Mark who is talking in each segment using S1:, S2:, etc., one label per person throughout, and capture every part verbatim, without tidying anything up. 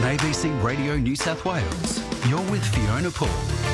S1: A B C Radio New South Wales. You're with Fiona Paul.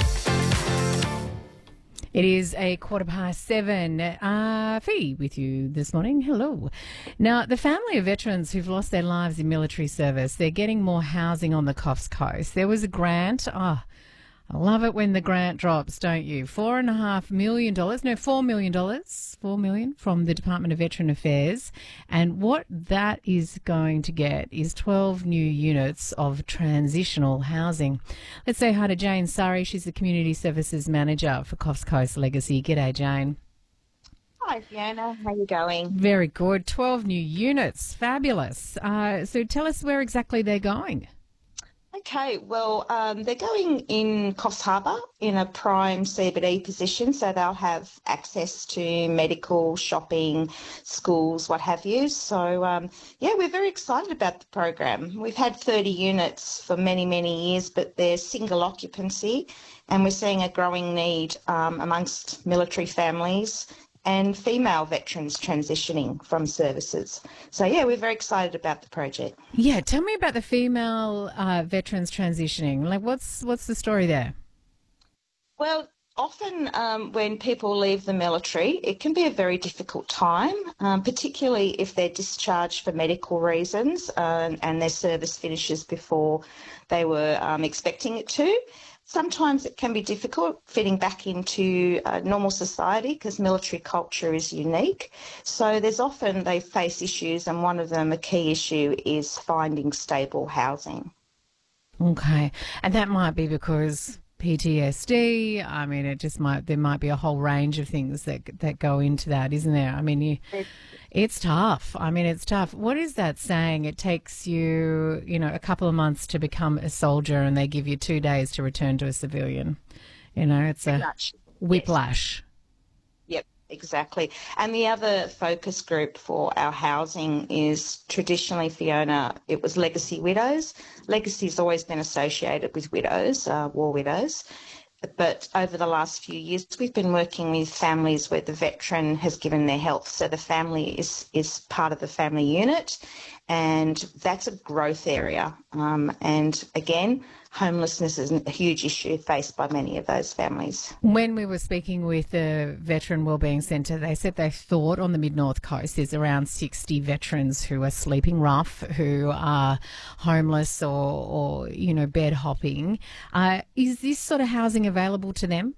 S2: It is a quarter past seven. Uh, Fee with you this morning. Hello. Now, the family of veterans who've lost their lives in military service, they're getting more housing on the Coffs Coast. There was a grant. Oh, I love it when the grant drops, don't you? Four and a half million dollars, no, four million dollars, four million from the Department of Veteran Affairs. And what that is going to get is twelve new units of transitional housing. Let's say hi to Jane Surrey. She's the Community Services Manager for Coffs Coast Legacy. G'day, Jane.
S3: Hi, Fiona. How are you going?
S2: Very good. twelve new units. Fabulous. Uh, so tell us where exactly they're going.
S3: Okay, well, um, they're going in Coffs Harbour in a prime C B D position, so they'll have access to medical, shopping, schools, what have you. So, um, yeah, we're very excited about the program. We've had thirty units for many, many years, but they're single occupancy, and we're seeing a growing need um, amongst military families and female veterans transitioning from services. So, yeah, we're very excited about the project.
S2: Yeah, tell me about the female uh, veterans transitioning. Like, what's what's the story there?
S3: Well, often um, when people leave the military, it can be a very difficult time, um, particularly if they're discharged for medical reasons uh, and their service finishes before they were um, expecting it to. Sometimes it can be difficult fitting back into uh, normal society because military culture is unique. So there's often they face issues, and one of them, a key issue, is finding stable housing.
S2: Okay. And that might be because P T S D, I mean, it just might, there might be a whole range of things that that go into that, isn't there? I mean, you, it's tough. I mean, it's tough. What is that saying? It takes you, you know, a couple of months to become a soldier and they give you two days to return to a civilian. You know, it's a whiplash.
S3: Yep, exactly. And the other focus group for our housing is traditionally, Fiona, it was legacy widows. Legacy has always been associated with widows, uh, war widows. But over the last few years, we've been working with families where the veteran has given their health. So the family is, is part of the family unit, and that's a growth area. Um, and again, homelessness is a huge issue faced by many of those families.
S2: When we were speaking with the Veteran Wellbeing Centre, they said they thought on the Mid-North Coast there's around sixty veterans who are sleeping rough, who are homeless or, or you know, bed hopping. Uh, is this sort of housing available to them?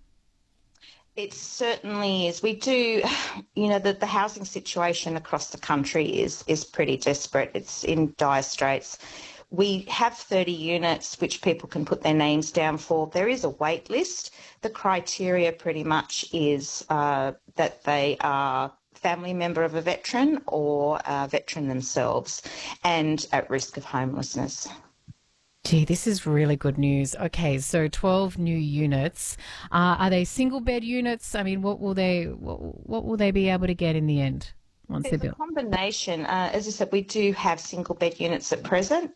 S3: It certainly is. We do, you know, the, the housing situation across the country is, is pretty desperate. It's in dire straits. We have thirty units which people can put their names down for. There is a wait list. The criteria pretty much is uh, that they are family member of a veteran or a veteran themselves and at risk of homelessness.
S2: Gee, this is really good news. Okay, so twelve new units. Uh, are they single bed units? I mean, what will they what, what will they be able to get in the end once
S3: It's
S2: they're
S3: a
S2: built?
S3: combination. Uh, as I said, we do have single bed units at present,